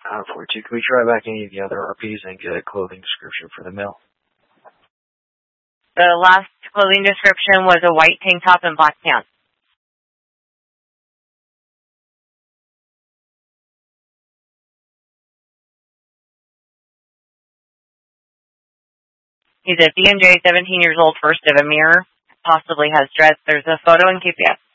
42. Can we try back any of the other RPs and get a clothing description for the male? The last clothing description was a white tank top and black pants. He's a BMJ, 17 years old, first of a mirror, possibly has dreads. There's a photo in KPS.